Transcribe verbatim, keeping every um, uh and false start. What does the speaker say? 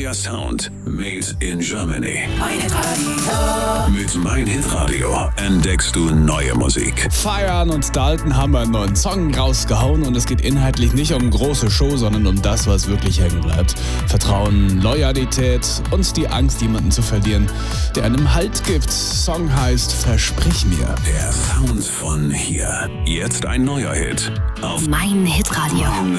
neuer Sound. Made in Germany. Mein Hitradio. Mit Mein Hitradio entdeckst du neue Musik. Feiern und Dalton haben einen neuen Song rausgehauen und es geht inhaltlich nicht um große Show, sondern um das, was wirklich hängen bleibt. Vertrauen, Loyalität und die Angst, jemanden zu verlieren, der einem Halt gibt. Song heißt Versprich mir. Der Sound von hier. Jetzt ein neuer Hit auf Mein Hitradio.